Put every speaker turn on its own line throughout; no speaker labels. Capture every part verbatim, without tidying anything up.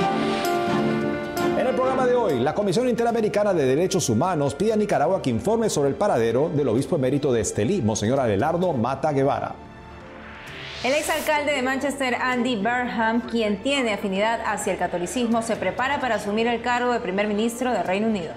En el programa de hoy, la Comisión Interamericana de Derechos Humanos pide a Nicaragua que informe sobre el paradero del obispo emérito de Estelí, Monseñor Abelardo Mata Guevara.
El exalcalde de Manchester, Andy Burnham, quien tiene afinidad hacia el catolicismo, se prepara para asumir el cargo de primer ministro del Reino Unido.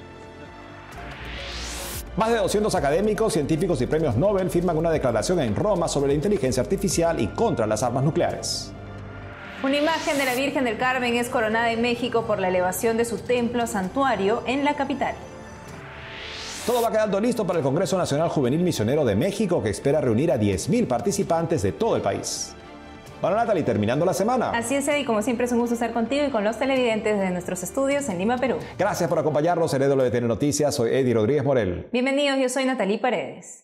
Más de doscientos académicos, científicos y premios Nobel firman una declaración en Roma sobre la inteligencia artificial y contra las armas nucleares.
Una imagen de la Virgen del Carmen es coronada en México por la elevación de su templo santuario en la capital.
Todo va quedando listo para el Congreso Nacional Juvenil Misionero de México, que espera reunir a diez mil participantes de todo el país. Bueno, Natalie, terminando la semana.
Así es, Eddie, como siempre es un gusto estar contigo y con los televidentes de nuestros estudios en Lima, Perú.
Gracias por acompañarnos en Ídolo de Telenoticias. Soy Eddie Rodríguez Morel.
Bienvenidos, yo soy Natalie Paredes.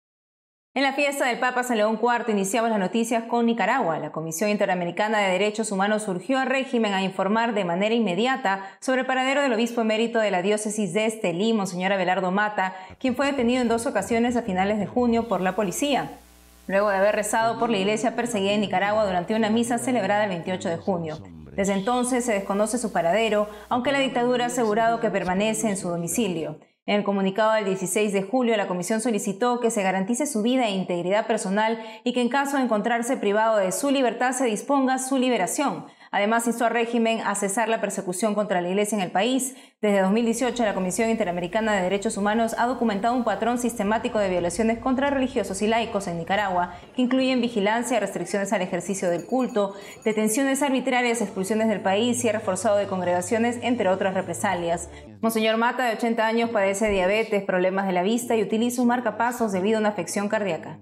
En la fiesta del Papa San León cuarto iniciamos las noticias con Nicaragua. La Comisión Interamericana de Derechos Humanos urgió al régimen a informar de manera inmediata sobre el paradero del obispo emérito de la diócesis de Estelí, Monseñor Abelardo Mata, quien fue detenido en dos ocasiones a finales de junio por la policía, luego de haber rezado por la iglesia perseguida en Nicaragua durante una misa celebrada el veintiocho de junio. Desde entonces se desconoce su paradero, aunque la dictadura ha asegurado que permanece en su domicilio. En el comunicado del dieciséis de julio, la comisión solicitó que se garantice su vida e integridad personal y que en caso de encontrarse privado de su libertad se disponga su liberación. Además, instó al régimen a cesar la persecución contra la Iglesia en el país. Desde dos mil dieciocho, la Comisión Interamericana de Derechos Humanos ha documentado un patrón sistemático de violaciones contra religiosos y laicos en Nicaragua, que incluyen vigilancia, restricciones al ejercicio del culto, detenciones arbitrarias, expulsiones del país, cierre forzado de congregaciones, entre otras represalias. Monseñor Mata, de ochenta años, padece diabetes, problemas de la vista y utiliza un marcapasos debido a una afección cardíaca.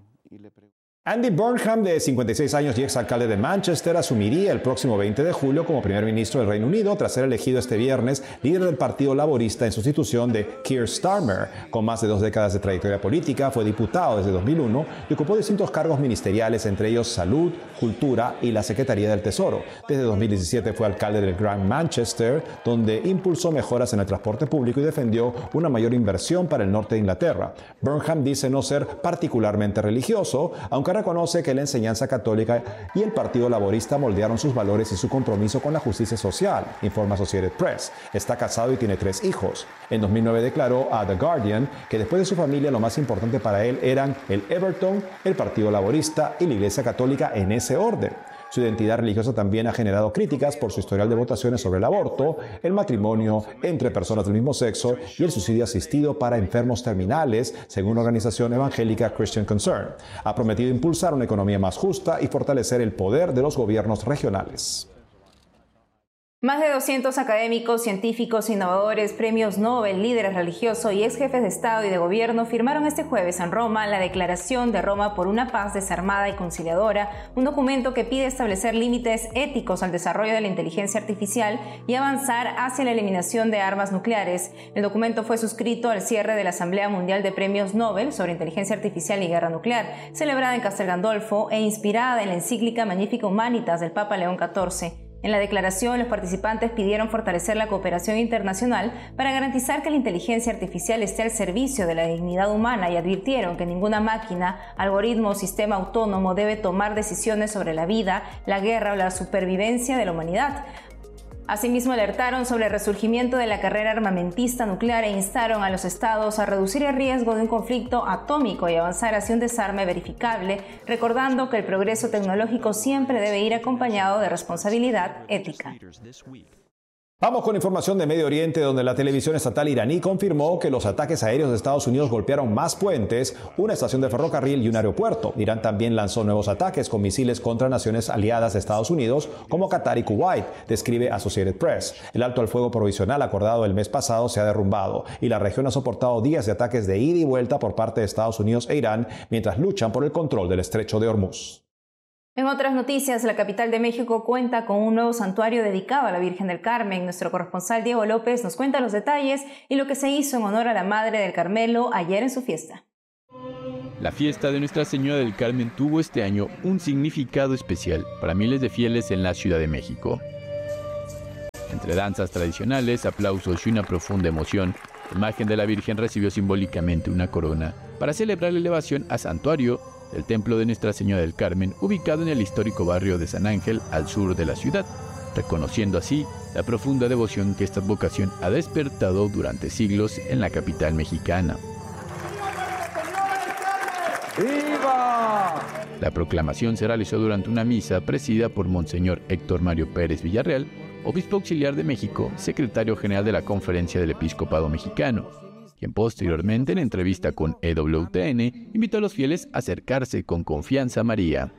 Andy Burnham, de cincuenta y seis años y exalcalde de Manchester, asumiría el próximo veinte de julio como primer ministro del Reino Unido tras ser elegido este viernes líder del Partido Laborista en sustitución de Keir Starmer. Con más de dos décadas de trayectoria política, fue diputado desde dos mil uno y ocupó distintos cargos ministeriales, entre ellos salud, cultura y la Secretaría del Tesoro. Desde dos mil diecisiete fue alcalde del Gran Manchester, donde impulsó mejoras en el transporte público y defendió una mayor inversión para el norte de Inglaterra. Burnham dice no ser particularmente religioso, aunque reconoce que la enseñanza católica y el Partido Laborista moldearon sus valores y su compromiso con la justicia social, informa Associated Press. Está casado y tiene tres hijos. En dos mil nueve declaró a The Guardian que después de su familia lo más importante para él eran el Everton, el Partido Laborista y la Iglesia Católica en ese orden. Su identidad religiosa también ha generado críticas por su historial de votaciones sobre el aborto, el matrimonio entre personas del mismo sexo y el suicidio asistido para enfermos terminales, según la organización evangélica Christian Concern. Ha prometido impulsar una economía más justa y fortalecer el poder de los gobiernos regionales.
Más de doscientos académicos, científicos, innovadores, premios Nobel, líderes religiosos y ex jefes de Estado y de Gobierno firmaron este jueves en Roma la Declaración de Roma por una paz desarmada y conciliadora, un documento que pide establecer límites éticos al desarrollo de la inteligencia artificial y avanzar hacia la eliminación de armas nucleares. El documento fue suscrito al cierre de la Asamblea Mundial de Premios Nobel sobre Inteligencia Artificial y Guerra Nuclear, celebrada en Castel Gandolfo e inspirada en la encíclica Magnifica Humanitas del Papa León catorce. En la declaración, los participantes pidieron fortalecer la cooperación internacional para garantizar que la inteligencia artificial esté al servicio de la dignidad humana y advirtieron que ninguna máquina, algoritmo o sistema autónomo debe tomar decisiones sobre la vida, la guerra o la supervivencia de la humanidad. Asimismo, alertaron sobre el resurgimiento de la carrera armamentista nuclear e instaron a los estados a reducir el riesgo de un conflicto atómico y avanzar hacia un desarme verificable, recordando que el progreso tecnológico siempre debe ir acompañado de responsabilidad ética.
Vamos con información de Medio Oriente, donde la televisión estatal iraní confirmó que los ataques aéreos de Estados Unidos golpearon más puentes, una estación de ferrocarril y un aeropuerto. Irán también lanzó nuevos ataques con misiles contra naciones aliadas de Estados Unidos como Qatar y Kuwait, describe Associated Press. El alto al fuego provisional acordado el mes pasado se ha derrumbado y la región ha soportado días de ataques de ida y vuelta por parte de Estados Unidos e Irán mientras luchan por el control del estrecho de Hormuz.
En otras noticias, la capital de México cuenta con un nuevo santuario dedicado a la Virgen del Carmen. Nuestro corresponsal Diego López nos cuenta los detalles y lo que se hizo en honor a la Madre del Carmelo ayer en su fiesta.
La fiesta de Nuestra Señora del Carmen tuvo este año un significado especial para miles de fieles en la Ciudad de México. Entre danzas tradicionales, aplausos y una profunda emoción, la imagen de la Virgen recibió simbólicamente una corona para celebrar la elevación a santuario del Templo de Nuestra Señora del Carmen, ubicado en el histórico barrio de San Ángel, al sur de la ciudad. reconociendo así la profunda devoción que esta advocación ha despertado durante siglos en la capital mexicana.
¡Viva!
La proclamación se realizó durante una misa presidida por Monseñor Héctor Mario Pérez Villarreal, obispo auxiliar de México, secretario general de la Conferencia del Episcopado Mexicano, quien posteriormente, en entrevista con E W T N, invitó a los fieles a acercarse con confianza a María.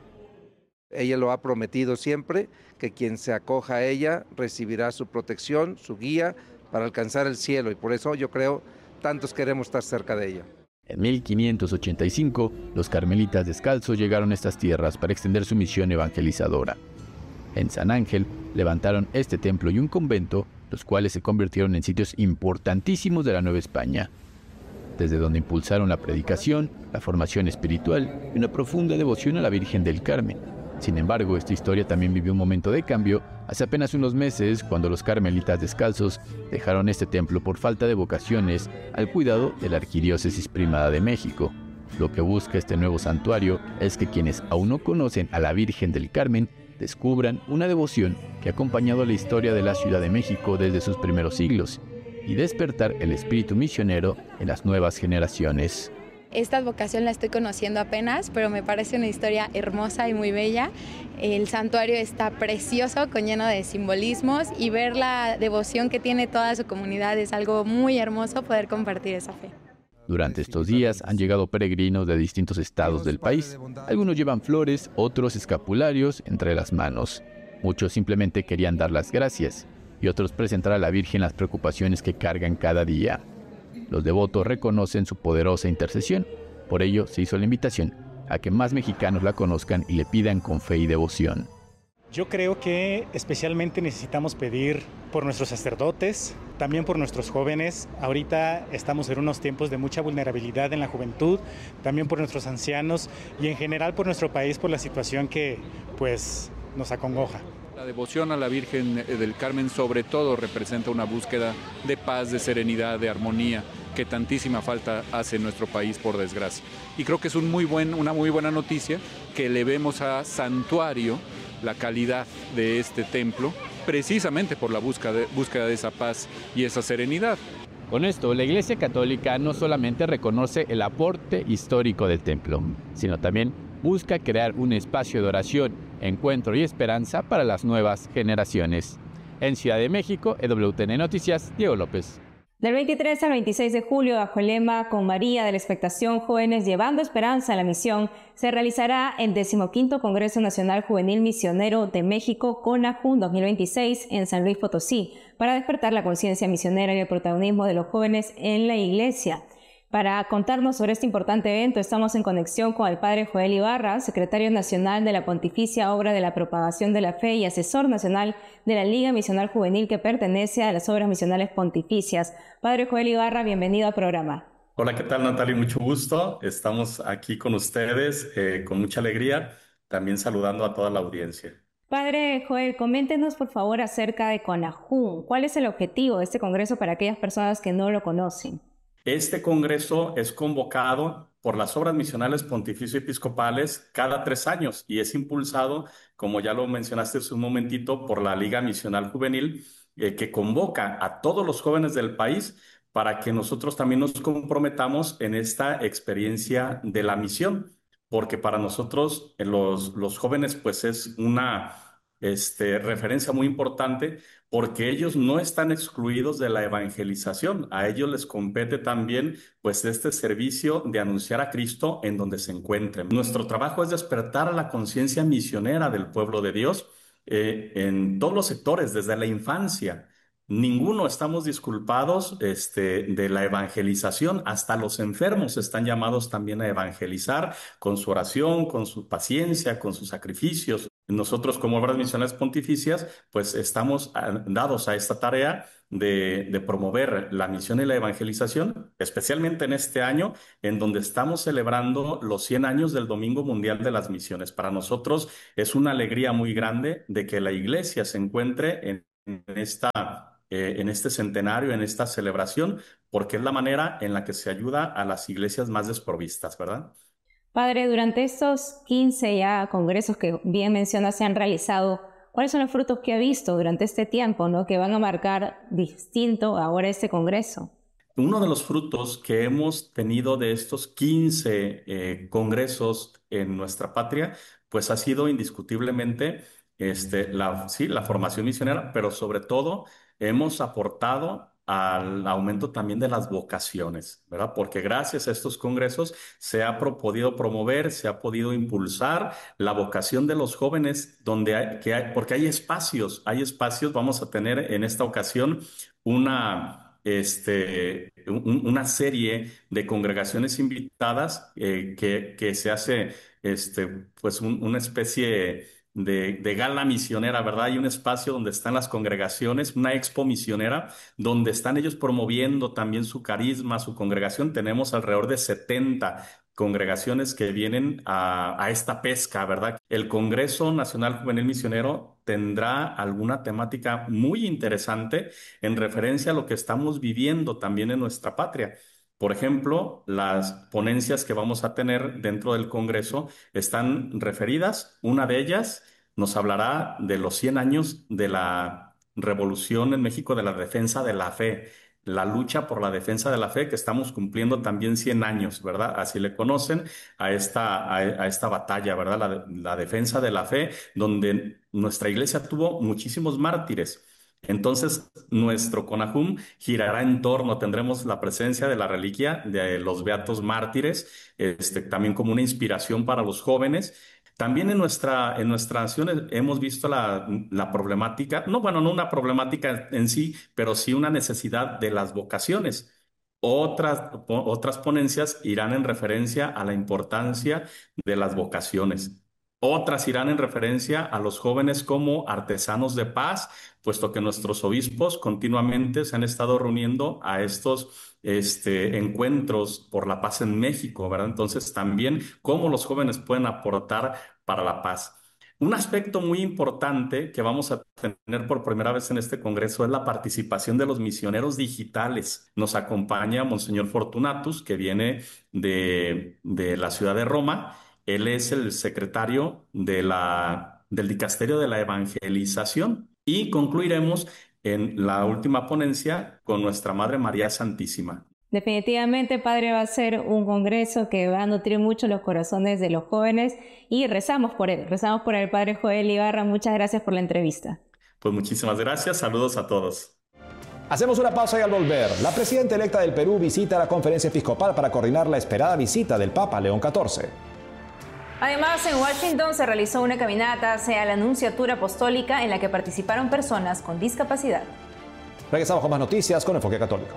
Ella lo ha prometido siempre, que quien se acoja a ella recibirá su protección, su guía, para alcanzar el cielo, y por eso yo creo, tantos queremos estar cerca de ella.
En mil quinientos ochenta y cinco, los carmelitas descalzos llegaron a estas tierras para extender su misión evangelizadora. En San Ángel levantaron este templo y un convento, los cuales se convirtieron en sitios importantísimos de la Nueva España, desde donde impulsaron la predicación, la formación espiritual y una profunda devoción a la Virgen del Carmen. Sin embargo, esta historia también vivió un momento de cambio hace apenas unos meses, cuando los carmelitas descalzos dejaron este templo por falta de vocaciones al cuidado de la Arquidiócesis Primada de México. Lo que busca este nuevo santuario es que quienes aún no conocen a la Virgen del Carmen descubran una devoción que ha acompañado la historia de la Ciudad de México desde sus primeros siglos y despertar el espíritu misionero en las nuevas generaciones.
Esta advocación la estoy conociendo apenas, pero me parece una historia hermosa y muy bella. El santuario está precioso, con lleno de simbolismos, y ver la devoción que tiene toda su comunidad es algo muy hermoso, poder compartir esa fe.
Durante estos días han llegado peregrinos de distintos estados del país. Algunos llevan flores, otros escapularios entre las manos. Muchos simplemente querían dar las gracias y otros presentar a la Virgen las preocupaciones que cargan cada día. Los devotos reconocen su poderosa intercesión. Por ello se hizo la invitación a que más mexicanos la conozcan y le pidan con fe y devoción.
Yo creo que especialmente necesitamos pedir por nuestros sacerdotes, también por nuestros jóvenes. Ahorita estamos en unos tiempos de mucha vulnerabilidad en la juventud, también por nuestros ancianos y en general por nuestro país, por la situación que pues nos acongoja.
La devoción a la Virgen del Carmen sobre todo representa una búsqueda de paz, de serenidad, de armonía, que tantísima falta hace en nuestro país, por desgracia. Y creo que es un muy buen, una muy buena noticia que elevemos a santuario la calidad de este templo, precisamente por la búsqueda de, búsqueda de esa paz y esa serenidad.
Con esto, la Iglesia Católica no solamente reconoce el aporte histórico del templo, sino también busca crear un espacio de oración, encuentro y esperanza para las nuevas generaciones. En Ciudad de México, E W T N Noticias, Diego López.
Del veintitrés al veintiséis de julio, bajo el lema Con María de la Expectación, Jóvenes Llevando Esperanza a la Misión, se realizará el decimoquinto Congreso Nacional Juvenil Misionero de México, CONAJUM dos mil veintiséis, en San Luis Potosí, para despertar la conciencia misionera y el protagonismo de los jóvenes en la Iglesia. Para contarnos sobre este importante evento, estamos en conexión con el padre Joel Ibarra, secretario nacional de la Pontificia Obra de la Propagación de la Fe y asesor nacional de la Liga Misional Juvenil, que pertenece a las Obras Misionales Pontificias. Padre Joel Ibarra, bienvenido al programa.
Hola, ¿qué tal, Natalia? Mucho gusto. Estamos aquí con ustedes eh, con mucha alegría, también saludando a toda la audiencia.
Padre Joel, coméntenos por favor acerca de CONAJUM. ¿Cuál es el objetivo de este congreso para aquellas personas que no lo conocen?
Este congreso es convocado por las Obras Misionales Pontificio-Episcopales cada tres años y es impulsado, como ya lo mencionaste hace un momentito, por la Liga Misional Juvenil, eh, que convoca a todos los jóvenes del país para que nosotros también nos comprometamos en esta experiencia de la misión, porque para nosotros eh, los, los jóvenes pues es una este, referencia muy importante, porque ellos no están excluidos de la evangelización. A ellos les compete también pues este servicio de anunciar a Cristo en donde se encuentren. Nuestro trabajo es despertar a la conciencia misionera del pueblo de Dios eh, en todos los sectores, desde la infancia. Ninguno estamos disculpados este, de la evangelización. Hasta los enfermos están llamados también a evangelizar con su oración, con su paciencia, con sus sacrificios. Nosotros como Obras Misionales Pontificias pues estamos dados a esta tarea de, de promover la misión y la evangelización, especialmente en este año en donde estamos celebrando los cien años del Domingo Mundial de las Misiones. Para nosotros es una alegría muy grande de que la Iglesia se encuentre en, en esta eh, en este centenario, en esta celebración, porque es la manera en la que se ayuda a las iglesias más desprovistas, ¿verdad?
Padre, durante estos quince ya congresos que bien menciona se han realizado, ¿cuáles son los frutos que ha visto durante este tiempo, ¿no?, que van a marcar distinto ahora este Congreso?
Uno de los frutos que hemos tenido de estos quince eh, congresos en nuestra patria, pues ha sido indiscutiblemente este, la, sí, la formación misionera, pero sobre todo hemos aportado al aumento también de las vocaciones, ¿verdad? Porque gracias a estos congresos se ha pro- podido promover, se ha podido impulsar la vocación de los jóvenes, donde hay, que hay, porque hay espacios, hay espacios, vamos a tener en esta ocasión una... Este, un- una serie de congregaciones invitadas eh, que, que se hace este, pues un- una especie de, de gala misionera, ¿verdad? Hay un espacio donde están las congregaciones, una expo misionera, donde están ellos promoviendo también su carisma, su congregación. Tenemos alrededor de setenta congregaciones que vienen a, a esta pesca, ¿verdad? El Congreso Nacional Juvenil Misionero tendrá alguna temática muy interesante en referencia a lo que estamos viviendo también en nuestra patria. Por ejemplo, las ponencias que vamos a tener dentro del Congreso están referidas. Una de ellas nos hablará de los cien años de la revolución en México, de la defensa de la fe, la lucha por la defensa de la fe, que estamos cumpliendo también cien años, ¿verdad? Así le conocen a esta, a, a esta batalla, ¿verdad? La, la defensa de la fe, donde nuestra iglesia tuvo muchísimos mártires. Entonces, nuestro CONAJUM girará en torno, tendremos la presencia de la reliquia de los Beatos Mártires, este, también como una inspiración para los jóvenes. También en nuestra, en nuestra nación hemos visto la, la problemática, no, bueno, no una problemática en sí, pero sí una necesidad de las vocaciones. Otras, po- otras ponencias irán en referencia a la importancia de las vocaciones. Otras irán en referencia a los jóvenes como artesanos de paz, puesto que nuestros obispos continuamente se han estado reuniendo a estos este, encuentros por la paz en México, ¿verdad? Entonces también cómo los jóvenes pueden aportar para la paz. Un aspecto muy importante que vamos a tener por primera vez en este congreso es la participación de los misioneros digitales. Nos acompaña Monseñor Fortunatus, que viene de, de la ciudad de Roma. Él es el secretario de la, del Dicasterio de la Evangelización. Y concluiremos en la última ponencia con nuestra Madre María Santísima.
Definitivamente, padre, va a ser un congreso que va a nutrir mucho los corazones de los jóvenes y rezamos por él. Rezamos por el padre Joel Ibarra. Muchas gracias por la entrevista.
Pues muchísimas gracias. Saludos a todos.
Hacemos una pausa y al volver, la presidenta electa del Perú visita la conferencia episcopal para coordinar la esperada visita del Papa León catorce.
Además, en Washington se realizó una caminata hacia la Anunciatura Apostólica en la que participaron personas con discapacidad.
Regresamos con más noticias con Enfoque Católico.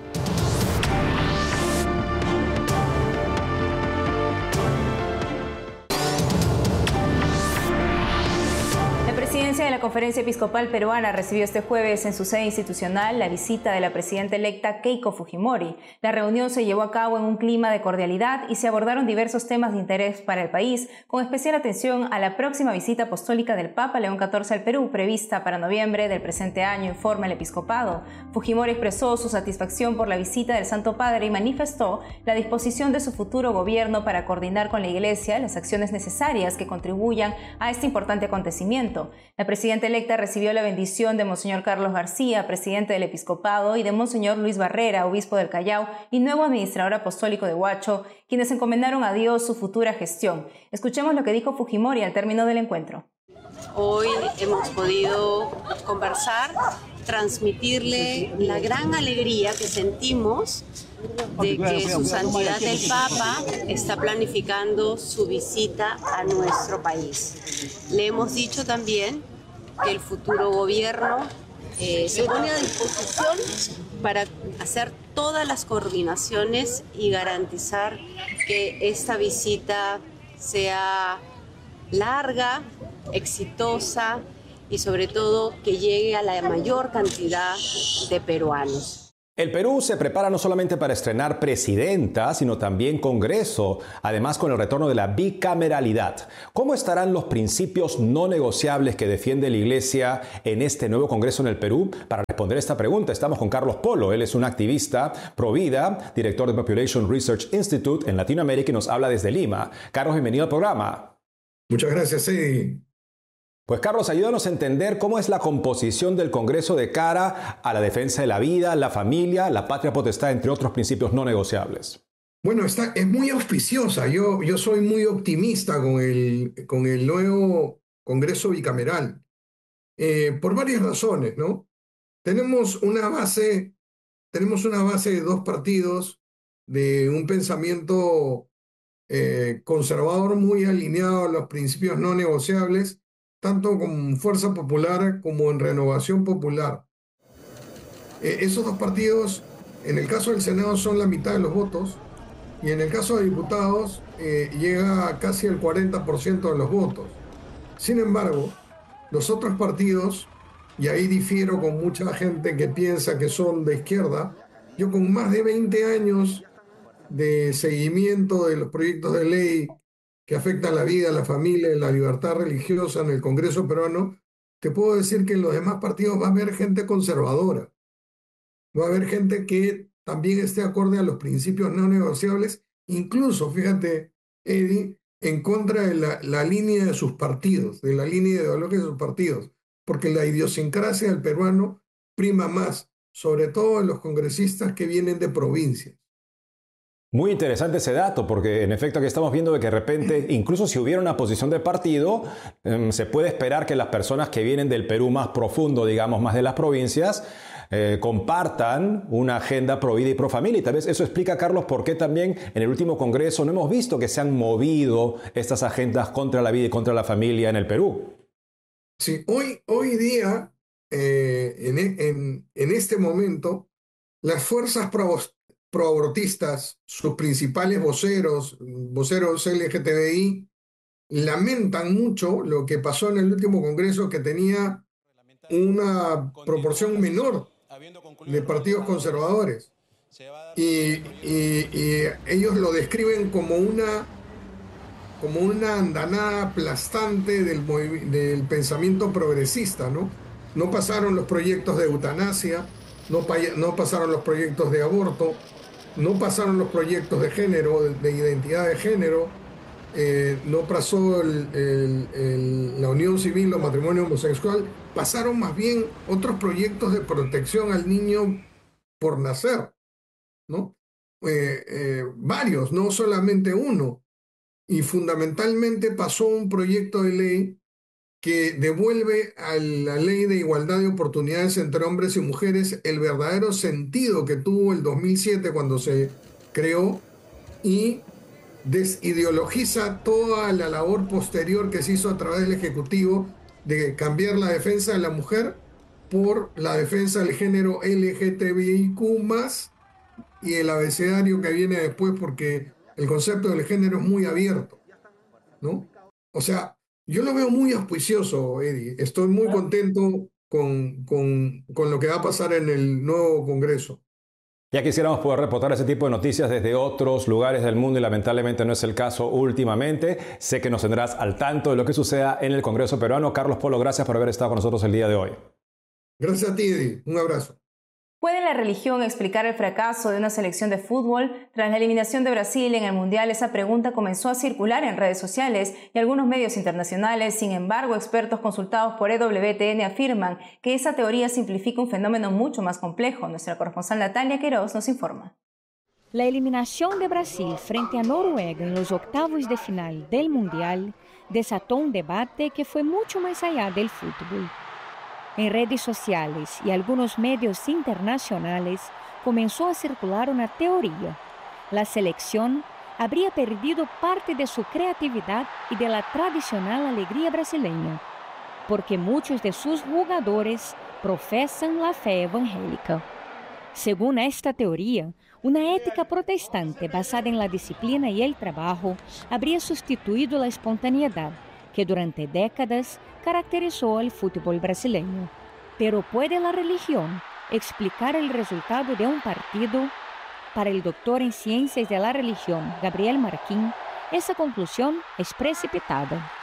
La presidencia de la Conferencia Episcopal Peruana recibió este jueves en su sede institucional la visita de la presidenta electa Keiko Fujimori. La reunión se llevó a cabo en un clima de cordialidad y se abordaron diversos temas de interés para el país, con especial atención a la próxima visita apostólica del Papa León catorce al Perú, prevista para noviembre del presente año, informa el episcopado. Fujimori expresó su satisfacción por la visita del Santo Padre y manifestó la disposición de su futuro gobierno para coordinar con la Iglesia las acciones necesarias que contribuyan a este importante acontecimiento. La presidenta electa recibió la bendición de Monseñor Carlos García, presidente del Episcopado, y de Monseñor Luis Barrera, obispo del Callao y nuevo administrador apostólico de Huacho, quienes encomendaron a Dios su futura gestión. Escuchemos lo que dijo Fujimori al término del encuentro.
Hoy hemos podido conversar, transmitirle la gran alegría que sentimos de que su santidad el Papa está planificando su visita a nuestro país. Le hemos dicho también que el futuro gobierno eh, se pone a disposición para hacer todas las coordinaciones y garantizar que esta visita sea larga, exitosa y sobre todo que llegue a la mayor cantidad de peruanos.
El Perú se prepara no solamente para estrenar presidenta, sino también Congreso, además con el retorno de la bicameralidad. ¿Cómo estarán los principios no negociables que defiende la Iglesia en este nuevo Congreso en el Perú? Para responder esta pregunta estamos con Carlos Polo. Él es un activista pro vida, director de Population Research Institute en Latinoamérica y nos habla desde Lima. Carlos, bienvenido al programa.
Muchas gracias, sí.
Pues Carlos, ayúdanos a entender cómo es la composición del Congreso de cara a la defensa de la vida, la familia, la patria potestad, entre otros principios no negociables.
Bueno, está, es muy auspiciosa. Yo, yo soy muy optimista con el, con el nuevo Congreso bicameral, eh, por varias razones, ¿no? Tenemos una base, tenemos una base de dos partidos, de un pensamiento eh, conservador muy alineado a los principios no negociables, tanto con Fuerza Popular como en Renovación Popular. Eh, esos dos partidos, en el caso del Senado, son la mitad de los votos, y en el caso de diputados eh, llega a casi el cuarenta por ciento de los votos. Sin embargo, los otros partidos, y ahí difiero con mucha gente que piensa que son de izquierda, yo con más de veinte años de seguimiento de los proyectos de ley que afectan la vida, la familia y la libertad religiosa en el Congreso peruano, te puedo decir que en los demás partidos va a haber gente conservadora. Va a haber gente que también esté acorde a los principios no negociables, incluso, fíjate, Eddie, en contra de la, la línea de sus partidos, de la línea ideológica de sus partidos, porque la idiosincrasia del peruano prima más, sobre todo en los congresistas que vienen de provincias.
Muy interesante ese dato, porque en efecto aquí estamos viendo de que de repente, incluso si hubiera una posición de partido, eh, se puede esperar que las personas que vienen del Perú más profundo, digamos, más de las provincias, eh, compartan una agenda pro vida y pro familia. Y tal vez eso explica, Carlos, por qué también en el último Congreso no hemos visto que se han movido estas agendas contra la vida y contra la familia en el Perú.
Sí, hoy, hoy día, eh, en, en, en este momento, las fuerzas pro proabortistas, sus principales voceros, voceros L G T B I, lamentan mucho lo que pasó en el último Congreso, que tenía una proporción menor de partidos conservadores. Y, y, y ellos lo describen como una, como una andanada aplastante del, del pensamiento progresista, ¿no? No pasaron los proyectos de eutanasia, no, no pasaron los proyectos de aborto, no pasaron los proyectos de género, de, de identidad de género, eh, no pasó el, el, el, la unión civil o matrimonio homosexual, pasaron más bien otros proyectos de protección al niño por nacer, ¿no? Eh, eh, varios, no solamente uno. Y fundamentalmente pasó un proyecto de ley que devuelve a la ley de igualdad de oportunidades entre hombres y mujeres el verdadero sentido que tuvo el dos mil siete cuando se creó, y desideologiza toda la labor posterior que se hizo a través del Ejecutivo de cambiar la defensa de la mujer por la defensa del género L G T B I Q más, y el abecedario que viene después, porque el concepto del género es muy abierto, ¿no? O sea, yo lo veo muy auspicioso, Eddie. Estoy muy contento con, con, con lo que va a pasar en el nuevo Congreso.
Ya quisiéramos poder reportar ese tipo de noticias desde otros lugares del mundo y lamentablemente no es el caso últimamente. Sé que nos tendrás al tanto de lo que suceda en el Congreso peruano. Carlos Polo, gracias por haber estado con nosotros el día de hoy.
Gracias a ti, Eddie. Un abrazo.
¿Puede la religión explicar el fracaso de una selección de fútbol? Tras la eliminación de Brasil en el Mundial, esa pregunta comenzó a circular en redes sociales y algunos medios internacionales. Sin embargo, expertos consultados por E W T N afirman que esa teoría simplifica un fenómeno mucho más complejo. Nuestra corresponsal Natalia Queiroz nos informa.
La eliminación de Brasil frente a Noruega en los octavos de final del Mundial desató un debate que fue mucho más allá del fútbol. En redes sociales y algunos medios internacionales comenzó a circular una teoría. La selección habría perdido parte de su creatividad y de la tradicional alegría brasileña, porque muchos de sus jugadores profesan la fe evangélica. Según esta teoría, una ética protestante basada en la disciplina y el trabajo habría sustituido la espontaneidad que durante décadas caracterizó al fútbol brasileño. Pero ¿puede la religión explicar el resultado de un partido? Para el doctor en Ciencias de la Religión, Gabriel Marquín, esa conclusión es precipitada.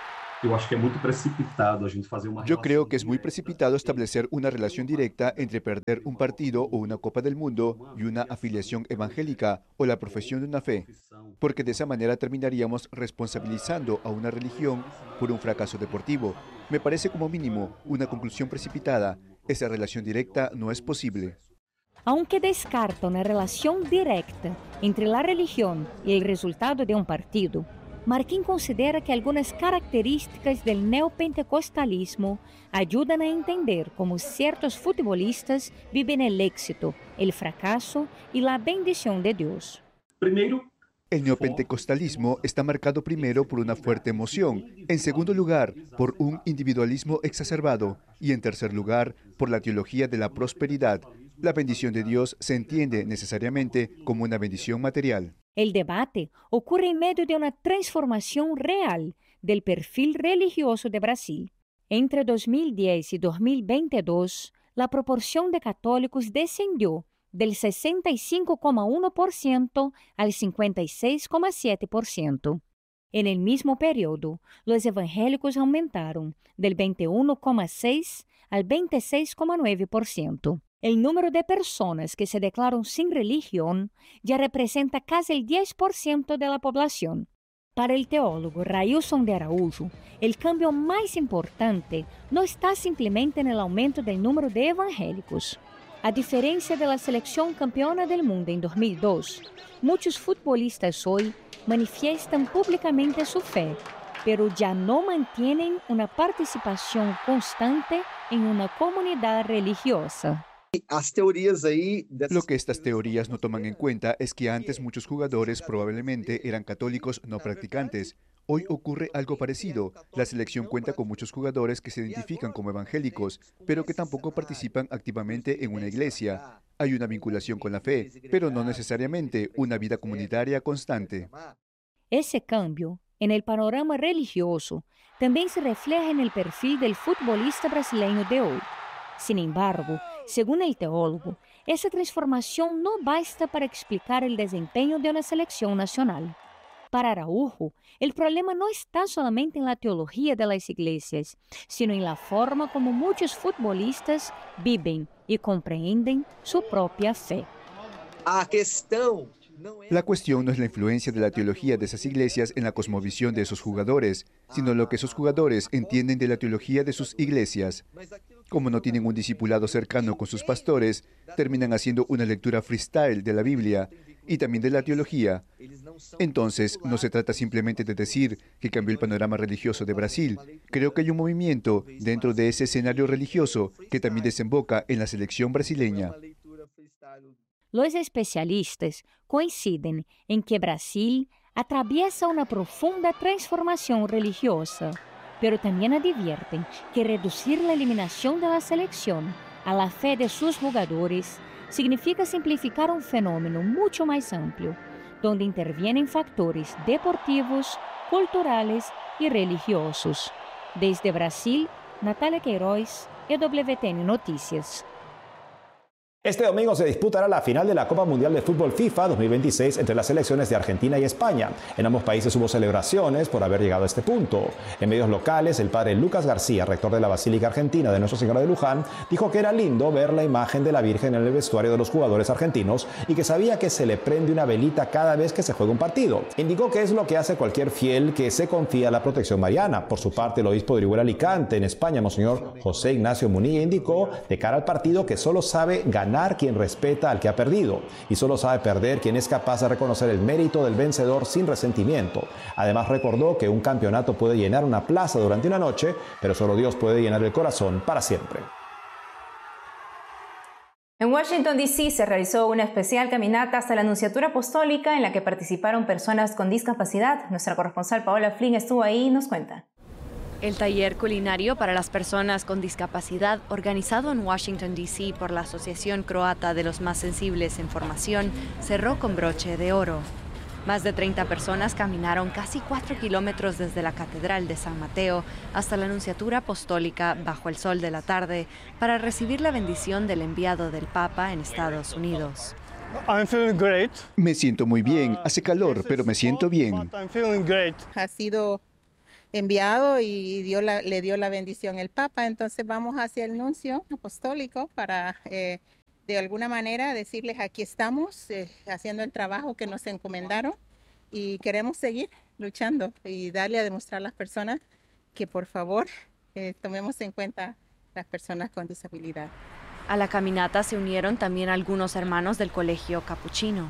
Yo creo que es muy precipitado establecer una relación directa entre perder un partido o una Copa del Mundo y una afiliación evangélica o la profesión de una fe, porque de esa manera terminaríamos responsabilizando a una religión por un fracaso deportivo. Me parece como mínimo una conclusión precipitada. Esa relación directa no es posible.
Aunque descarta una relación directa entre la religión y el resultado de un partido, Martín considera que algunas características del neopentecostalismo ayudan a entender cómo ciertos futbolistas viven el éxito, el fracaso y la bendición de Dios.
Primero, el neopentecostalismo está marcado primero por una fuerte emoción, en segundo lugar, por un individualismo exacerbado y en tercer lugar, por la teología de la prosperidad. La bendición de Dios se entiende necesariamente como una bendición material.
El debate ocurre en medio de una transformación real del perfil religioso de Brasil. Entre dos mil diez y dos mil veintidós, la proporción de católicos descendió del sesenta y cinco coma uno por ciento al cincuenta y seis coma siete por ciento. En el mismo periodo, los evangélicos aumentaron del veintiuno coma seis por ciento al veintiséis coma nueve por ciento. El número de personas que se declaran sin religión ya representa casi el diez por ciento de la población. Para el teólogo Railson de Araújo, el cambio más importante no está simplemente en el aumento del número de evangélicos. A diferencia de la selección campeona del mundo en dos mil dos, muchos futbolistas hoy manifiestan públicamente su fe, pero ya no mantienen una participación constante en una comunidad religiosa.
Lo que estas teorías no toman en cuenta es que antes muchos jugadores probablemente eran católicos no practicantes. Hoy ocurre algo parecido. La selección cuenta con muchos jugadores que se identifican como evangélicos, pero que tampoco participan activamente en una iglesia. Hay una vinculación con la fe, pero no necesariamente una vida comunitaria constante.
Ese cambio en el panorama religioso también se refleja en el perfil del futbolista brasileño de hoy. Sin embargo, según el teólogo, esa transformación no basta para explicar el desempeño de una selección nacional. Para Araújo, el problema no está solamente en la teología de las iglesias, sino en la forma como muchos futbolistas viven y comprenden su propia fe.
A cuestión La cuestión no es la influencia de la teología de esas iglesias en la cosmovisión de esos jugadores, sino lo que esos jugadores entienden de la teología de sus iglesias. Como no tienen un discipulado cercano con sus pastores, terminan haciendo una lectura freestyle de la Biblia y también de la teología. Entonces, no se trata simplemente de decir que cambió el panorama religioso de Brasil. Creo que hay un movimiento dentro de ese escenario religioso que también desemboca en la selección brasileña.
Los especialistas coinciden en que Brasil atraviesa una profunda transformación religiosa, pero también advierten que reducir la eliminación de la selección a la fe de sus jugadores significa simplificar un fenómeno mucho más amplio, donde intervienen factores deportivos, culturales y religiosos. Desde Brasil, Natalia Queiroz, E W T N Noticias.
Este domingo se disputará la final de la Copa Mundial de Fútbol FIFA dos mil veintiséis entre las selecciones de Argentina y España. En ambos países hubo celebraciones por haber llegado a este punto. En medios locales, el padre Lucas García, rector de la Basílica Argentina de Nuestra Señora de Luján, dijo que era lindo ver la imagen de la Virgen en el vestuario de los jugadores argentinos y que sabía que se le prende una velita cada vez que se juega un partido. Indicó que es lo que hace cualquier fiel que se confía a la protección mariana. Por su parte, el obispo de Orihuela Alicante, en España, Monseñor José Ignacio Munilla, indicó de cara al partido que solo sabe ganar quien respeta al que ha perdido y solo sabe perder quien es capaz de reconocer el mérito del vencedor sin resentimiento. Además, recordó que un campeonato puede llenar una plaza durante una noche, pero solo Dios puede llenar el corazón para siempre.
En Washington, D C se realizó una especial caminata hasta la Nunciatura Apostólica en la que participaron personas con discapacidad. Nuestra corresponsal Paola Flynn estuvo ahí y nos cuenta.
El taller culinario para las personas con discapacidad, organizado en Washington, D C por la Asociación Croata de los Más Sensibles en Formación, cerró con broche de oro. Más de treinta personas caminaron casi cuatro kilómetros desde la Catedral de San Mateo hasta la Nunciatura Apostólica bajo el sol de la tarde para recibir la bendición del enviado del Papa en Estados Unidos.
Me siento muy bien, hace calor, pero me siento bien.
Ha sido enviado y dio la, le dio la bendición el Papa. Entonces vamos hacia el nuncio apostólico para eh, de alguna manera decirles aquí estamos eh, haciendo el trabajo que nos encomendaron y queremos seguir luchando y darle a demostrar a las personas que por favor eh, tomemos en cuenta las personas con disabilidad.
A la caminata se unieron también algunos hermanos del colegio capuchino.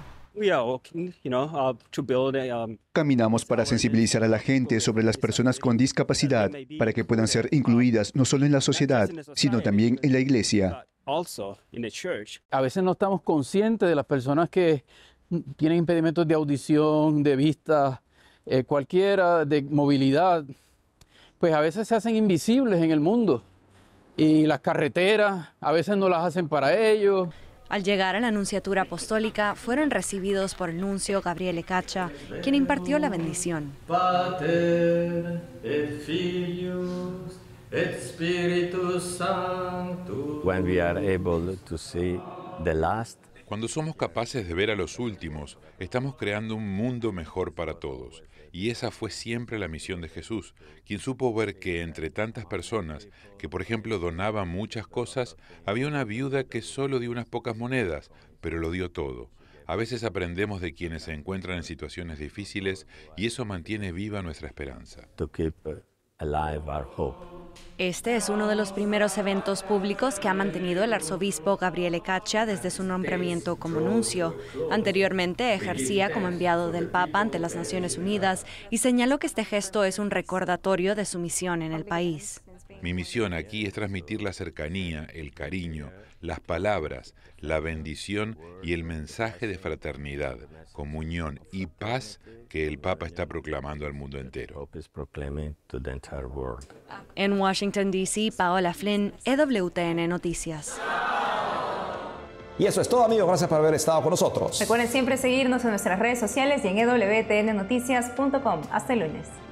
Caminamos para sensibilizar a la gente sobre las personas con discapacidad, para que puedan ser incluidas no solo en la sociedad, sino también en la iglesia.
A veces no estamos conscientes de las personas que tienen impedimentos de audición, de vista, eh, cualquiera, de movilidad, pues a veces se hacen invisibles en el mundo. Y las carreteras a veces no las hacen para ellos.
Al llegar a la Nunciatura Apostólica, fueron recibidos por el nuncio Gabriele Caccia, quien impartió la bendición.
Pater et Filius et Spiritus Sanctus.
When we are able to see the last.
Cuando somos capaces de ver a los últimos, estamos creando un mundo mejor para todos. Y esa fue siempre la misión de Jesús, quien supo ver que entre tantas personas que, por ejemplo, donaban muchas cosas, había una viuda que solo dio unas pocas monedas, pero lo dio todo. A veces aprendemos de quienes se encuentran en situaciones difíciles y eso mantiene viva nuestra esperanza.
To keep alive our hope.
Este es uno de los primeros eventos públicos que ha mantenido el arzobispo Gabriele Caccia desde su nombramiento como nuncio. Anteriormente ejercía como enviado del Papa ante las Naciones Unidas y señaló que este gesto es un recordatorio de su misión en el país.
Mi misión aquí es transmitir la cercanía, el cariño, las palabras, la bendición y el mensaje de fraternidad, comunión y paz que el Papa está proclamando al mundo entero.
En Washington, D C, Paola Flynn, E W T N Noticias.
Y eso es todo, amigos. Gracias por haber estado con nosotros.
Recuerden siempre seguirnos en nuestras redes sociales y en e w t n noticias punto com. Hasta el lunes.